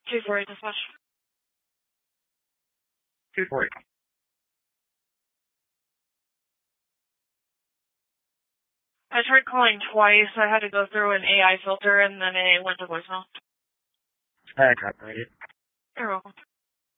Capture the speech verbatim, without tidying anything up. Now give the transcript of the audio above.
two forty dispatch. two forty. I tried calling twice. I had to go through an A I filter, and then it went to voicemail. I copyrighted. You're welcome.